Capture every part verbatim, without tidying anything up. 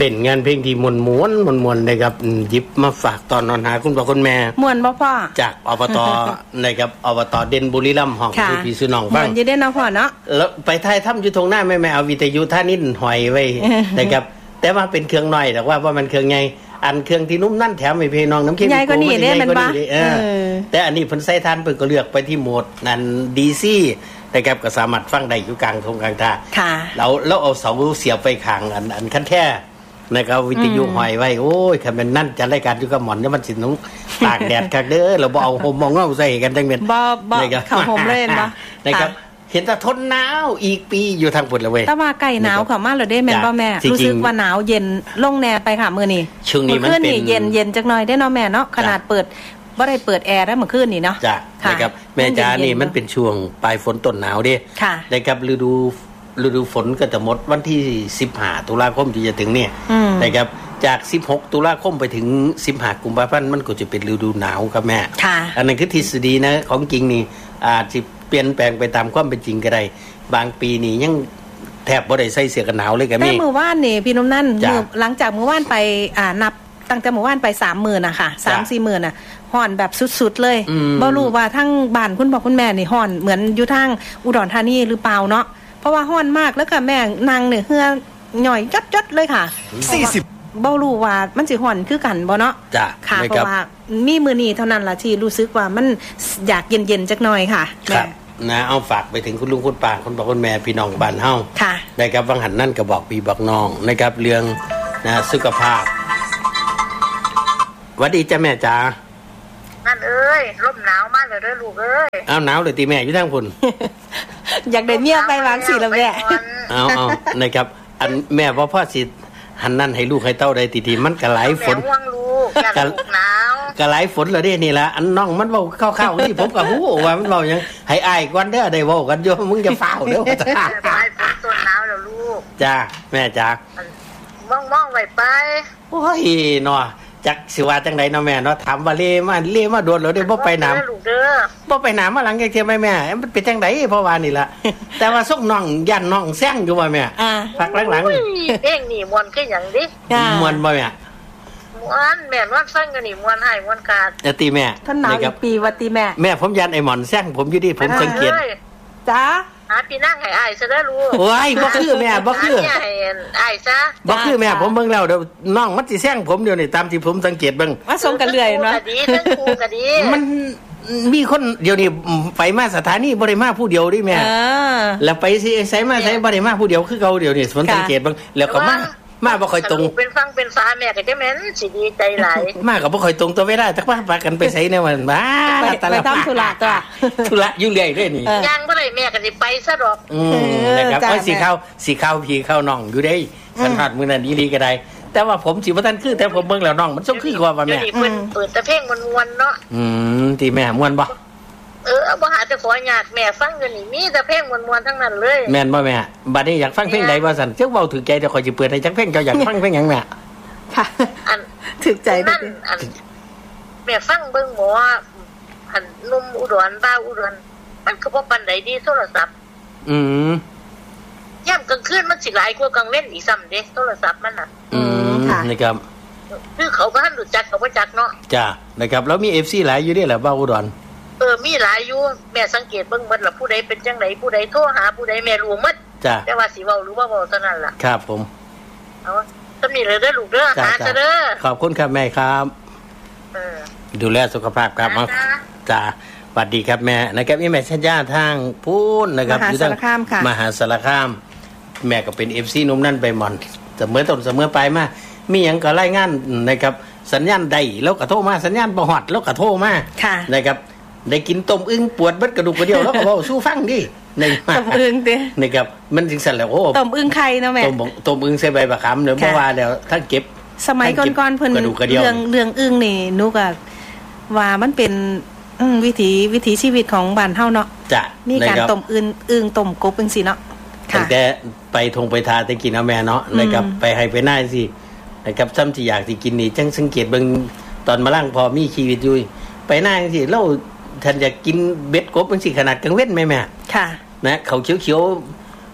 เป็นงานเพลงที่มวลม้วนมวลมวลนะครับหยิบมาฝากตอนนอนหาคุณพ่อคุณแม่มวนบ่พ่อจากอบตนะครับอบตเด่นบุรีรัมย์ห้องที่พี่สุน้องฟังมวนอยู่ได้เนาะพ่อเนาะแล้วไปถ่ายทำอยู่ตรงหน้าแม่ๆเอาวิทยุท่านิ่นหอยไว้นะครับแต่ว่าเป็นเครื่องน้อยแต่ว่าว่ามันเครื่องใหญ่อันเครื่องที่นุ่มนั่นแถมให้พี่น้องน้ำเค็มใหญ่กว่านี้เด้มันบ่เออแต่อันนี้เพิ่นใส่ทานเพิ่นก็เลือกไปที่โหมดนั่น ดี ซี นะครับก็สามารถฟังได้อยู่กลางทงกลางท่าแล้วแล้วเอาเสาเสียบไปข้างอันอันคันแท้นะครับวิทยุหอยไว้โอ้ยคันเป็นนั่นจัดรายการอยู่กับหมอนเนี่ยมันสิหนูตากแดดคักเด้อเราบ่เอาห่มมองเงาใส่กันจังแม่นบ่บ่เข้าห่มเล่นบ่นะครับเห็นแต่ทนหนาวอีกปีอยู่ทางพุ่นละเว้ยแต่ว่าใกล้หนาวเข้ามาแล้วเด้แม่นบ่แม่รู้สึกว่าหนาวเย็นลงแน่ไปค่ะมื้อนี้ช่วงนี้มันเป็นเย็นเย็นจักหน่อยได้เนาะแม่เนาะขนาดเปิดบ่ได้เปิดแอร์ได้เมื่อคืนนี่เนาะจ้ะนะครับแม่จ๋านี่มันเป็นช่วงปลายฝนต้นหนาวเด้นะครับฤดูฤดูฝนก็จะหมดวันที่สิบห้าตุลาคมที่จะถึงเนี่ยนะครับจากสิบหกตุลาคมไปถึงสิบห้ากุมภาพันธ์มันก็จะเป็นฤดูหนาวครับแม่อันนั้นคือทฤษฎีนะของจริงนี่อาจจะเปลี่ยนแปลงไปตามความเป็นจริงก็ได้บางปีนี่ยังแทบบ่ได้ใส่เสื้อกันหนาวเลยก็มีแต่เมื่อวานนี่พี่น้ำนั่นหลังจากเมื่อวานไปอ่านับตั้งแต่เมื่อวานไป สามหมื่น น่ะค่ะ สามสี่หมื่น น่ะฮ้อนแบบสุดๆเลยบ่รู้ว่าทั้งบ้านคุณพ่อคุณแม่นี่ฮ้อนเหมือนอยู่ทางอุดรธานีหรือเปล่าเนาะเพราะว่าฮ้อนมากแล้วก็แม่นางเนี่ยเหือหน่อยจัดๆเลยค่ะสี่สิบบ่รู้ว่ามันสิฮ้อนคือกันบ่เนาะจ้ะค่ะเพราะว่ามีมื้อนี้เท่านั้นล่ะที่รู้สึกว่ามันอยากเย็นๆจักหน่อยค่ะครับนะเอาฝากไปถึงคุณลุงคุณป้าคุณพ่อคุณแม่พี่น้องบ้านเฮาค่ะนะครับวังหันนั่นก็บอกพี่บอกน้องนะครับเรื่องนะสุขภาพหวัดดีจ้ะแม่จ๋านั่นเอ้ยลมหนาวมากเลยเด้อลูกเอ้ยเอาหนาวเลยตีแม่อยู่ทางพุ่นอยากได้เมียไปวางสิล่ะแม่เอาเอานะครับอันแม่บ่พอสิหันนั่นให้ลูกให้เต้าได้ทีๆมันก็หลายฝนห่วงลูกอยากลูกหนาวก็หลายฝนแล้วเด้นี่ล่ะอันน้องมันเว้าคร่าวๆนี่ผมก็ฮู้ว่ามันเว้าหยังให้อ้ายก่อนเด้อได้เว้ากันอยู่มึงอย่าฟ้าวเด้อจ้าไปฝนต้นหนาวแล้วลูกจ้าแม่จ๋ามองๆไว้ไปโอ้ยเนาะจักสิว่าจังได๋เนาะแม่เนาะถามว่าเลมาเลมาโดนแล้วเด้บ่ไปน้ำลูกเด้อบ่ไปน้ำมาหลังจักเที่ยแม่แม่มันเป็นจังได๋เพราะว่านี่ล่ะแต่ว่าซุกน้องย่านน้องแซงอยู่ว่าแม่พักหลังๆเพลงนี่ม่วนคือหยังดิม่วนบ่แม่ม่วนแม่นว่าฟังกันนี่ม่วนให้ม่วนกาดจะตีแม่ท่านหนาวอีกปีว่าตีแม่แม่ผมยันไอ้หมอนแซงผมอยู่ดิผมสังเกตจ้าหาพี่นั่งให้อ้ายซะเด้อลูกโอ้ยบ่คือแม่บ่คือให้อ้ายซะบ่คือแม่ผมเบิ่งแล้วเดี๋ยวน้องมันสิแซงผมเดี๋ยวนี้ตามที่ผมสังเกตเบิ่งว่าส่งกันเรื่อยเนาะก็ดีทั้งคู่ก็ดีมันมีคนเดี๋ยวนี้ไปมาสถานีบ่ได้มาผู้เดียวดิแม่แล้วไปสิไสมาไสบ่ได้มาผู้เดียวคือเก่าเดี๋ยวนี้ผมสังเกตเบิ่งแล้วก็มามาบ่ค่อยตรงเป็นฟังเป็นฟ้าแม่ก็จะแม่นสิดีใจหลายมาก็บ่ค่อยตรงตัวเวลาจักว่าพากันไปไสแนวมันบ้าตะละทำธุระตัวธุระอยู่เรื่อยเด้นี่ยังบ่ได้แม่ก็สิไปซะดอกอืมนะครับไว้สิเข้าสิเข้าพี่เข้าน้องอยู่ได้สันฮอดมื้อนั้นอีหลีก็ได้แต่ว่าผมสิบ่ทันคือแต่ผมเบิ่งแล้วน้องมันส่งคือกว่าว่าแม่เพิ่นเปิดแต่เพลงม่วนๆเนาะอืมที่แม่ม่วนบ่เออบ่หาจะขอญาติแม่ฟังอยู่นี่มีแต่เพลงม่วนๆทั้งนั้นเลยแม่นบ่แม่บัดนี้อยากฟังเพลงใดบ่ซั่นเจ้าเว้าถูกใจแต่ข่อยสิเปิดให้จักเพลงเจ้าอยากฟังเพลงหยังแม่ค่ะอันถูกใจเด้อแม่ฟังเบิ่งหมออันนุ่มอุดรบ้าอุดรมันก็บ่ปานใดดีโทรศัพท์อืมยามกลางคืนมันสิหลายกว่ากลางเว้นอีกซ้ำเด้โทรศัพท์มันน่ะอืมค่ะนะครับคือเขาบ่ทันรู้จักเขาบ่จักเนาะจ้ะนะครับแล้วมี เอฟ ซี หลายอยู่เด้ล่ะบ้าอุดรเออมีหลายอยู่แม่สังเกตเบิ่งหมดล่ะผู้ใดเป็นจังไดผู้ใดโทรหาผู้ใดแม่รู้หมดจ้ะแต่ว่าสิเว้าหรือบ่เว้าเท่านั้นล่ะครับผมเอาตำนี้เลยเด้อลูกเด้อหาซะเด้อขอบคุณครับแม่ครับเออดูแลสุขภาพครับมาจ้ะสวัสดีครับแม่นะครับอีแม่ชัญญาทางพูนนะครับอยู่ทางมหาสารคามแม่ก็เป็น เอฟ ซี นุ่มนั่นไปหม่อนเสมอต้นเสมอปลายมามีหยังก็รายงานนะครับสัญญาณใดแล้วก็โทรมาสัญญาณบ่ฮอดแล้วก็โทรมานะครับได้กินต้มอึ่งปวดเบิดกระดูกกระเดี่ยวแล้วก็เว้าสู้ฟังดิในต้มอึ่งตินะครับมันจึงสั่นแล้วโอ้ต้มอึ่งไข่เนาะแม่ต้มต้มอึ่งใส่ใบมะขามเด้อบ่ว่าแล้วถ้าเก็บสมัยก่อนๆเพิ่นเรื่องเรื่องอึ่งนี่หนูก็ว่ามันเป็นวิถีวิถีชีวิตของบ้านเฮาเนาะจ้ะมีการต้มอึ่งอึ่งต้มกบจังซี่เนาะตั้งแต่ไปทงไปทาแต่กินเอาแม่เนาะนะครับไปให้ไปหน้าสินะครับซ้ำที่อยากสิกินนี่จังสังเกตเบิ่งตอนมาล่างพอมีชีวิตอยู่ไปหน้าจังซี่เราท่านอยากกินเบ็ดกบจังซี่ขนาดกลางเว้นแม่ๆค่ะนะเขาเขียวๆ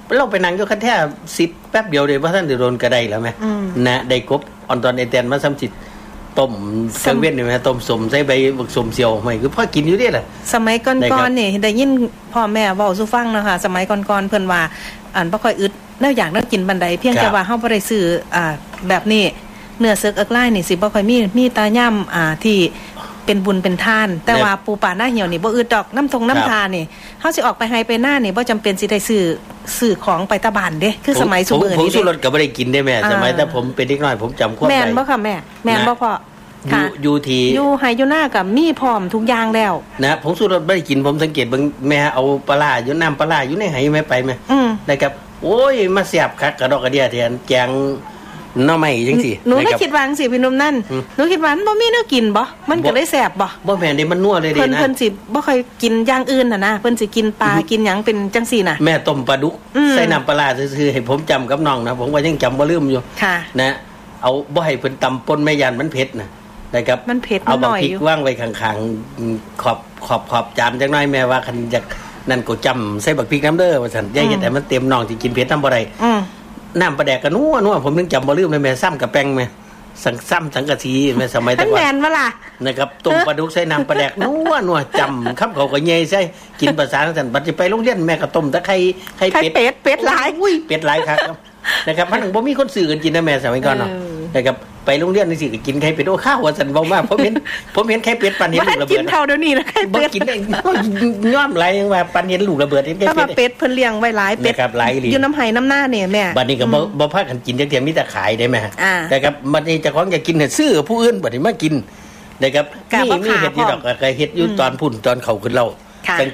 เราไปนั่งอยู่คันแท้สิบแป๊บเดียวเดี๋ยวว่าท่านจะโดนกระไดแล้วไหมนะได้กบออนตอนไอแตนมาซ้ำจิตต้มเครื่องเวียนนี่ไหมต้มสมใส่ใบบักสมเสียวไม่คือพ่อกินอยู่นี่แหละสมัยก่อนๆนี่ได้ยินพ่อแม่เว้าสู่ฟังนะคะสมัยก่อนๆเพิ่นว่าอันบ่ค่อยอึดแล้วอยากได้กินบันไดเพียงแต่ว่าเฮาบ่ได้ซื้ออ่าแบบนี้เนื้อเซึกเอิกไล่นี่สิบ่ค่อยมีมีตาย่ำอ่าที่เป็นบุญเป็นทานแต่ว่าปูป่าหน้าเหี่ยวนี่บ่อึดดอกน้ำทงน้ำทานี่เฮาสิออกไปไฮไปหน้านี่บ่จำเป็นสิได้ซื้อซื้อของไปตะบานเด้คือสมัยซุมื้อนี้ผมสู้รถก็บ่ได้กินได้แม่สมัยแต่ผมเป็นเด็กน้อยผมจำความได้แม่นบ่ค่ะแม่แม่นบ่พ่ออยู่อยู่ที่อยู่ไฮอยู่หน้ากับมีพร้อมทุกอย่างแล้วนะผมสู้รถบ่ได้กินผมสังเกตเบิ่งแม่เอาปลาร้าอยู่น้ำปลาร้าอยู่ในไหแม่ไปแม่ได้ครับโอ้ยมาแซ่บคักกระดอกกระเดียแทนแกงน้อใหม่จังซี่หนูได้คิดว่าจังซี่พี่หนุ่มนั่นหนูคิดว่ามันบ่มีแนวกินบ่มันก็เลยแซ่บบ่บ่แม่นได้มันนัวเลยดินะเพิ่นเพิ่นสิบ่ค่อยกินอย่างอื่นน่ะนะเพิ่นสิกินปลากินหยังเป็นจังซี่น่ะแม่ต้มปลาดุกใส่น้ำปลาร้าซื่อๆให้ผมจำกับน้องนะผมก็ยังจำบ่ลืมอยู่นะเอาบ่ให้เพิ่นตำป่นแม่ยานมันเผ็ดน่ะนะครับมันเผ็ดเอาบักพริกวางไว้ข้างๆขอบขอบขอบจานจักหน่อยแม่ว่าคันอยากนั่นก็จำใส่บักพริกน้ำเด้อว่าซั่นอย่าเฮ็ดให้มันเต็มน้องที่กินเผ็ดนำบ่ได้น้ำปลาแดกก็นัวนัวผมนึกจำบ่ลืมเลยแม่ซ้ำกับแป้งแม่สังซ้ำสังกะสีแม่สมัยแต่ก่อนแม่นบ่ล่ะนะครับต้มปลาดุกใส่น้ำปลาแดกนัวนัวจำคำเขาก็ใหญ่ใส่กินภาษาจังซั่นบัดสิไปโรงเรียนแม่ก็ต้มตะไคร้ไข่เป็ดเป็ดเป็ดหลายอุ้ยเป็ดหลายครับนะครับพันบ่มีคนซื้อกันกินนะแม่สมัยก่อนเนาะนะครับไปโรงเรียนนี่สิกินไข่เป็ดโอ้ข้าวว่าซั่นบ่มากผมเห็นผมเห็นไข่เป็ดปันเห็นลูกระเบิดกินเท่าเดี๋ยวนี้นะไข่เป็ดบ่กินได้ย้อมหลายว่าปันเห็นลูกระเบิดเห็นไข่เป็ดถ้าเป็ดเพิ่นเลี้ยงไว้หลายเป็ดอยู่น้ำไห้น้ำหน้าเนี่ยแม่บัดนี้ก็บ่บ่พากันกินจังซี่มีแต่ขายได้แม่นะครับบัดนี้เจ้าของอยากกินซื้อผู้อื่นบัดนี้มากินนะครับนี่มีเฮ็ดอยู่ดอกก็เฮ็ดอยู่ตอนพุ่นตอนเขาขึ้นเราสัง